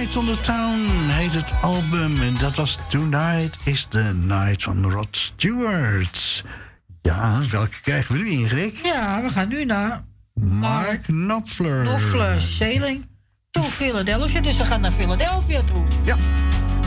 Night on the Town heet het album. En dat was Tonight is the Night van Rod Stewart. Ja, welke krijgen we nu, Ingrid? Ja, we gaan nu naar Mark Knopfler. Knopfler, Sailing to Philadelphia. Dus we gaan naar Philadelphia toe. Ja.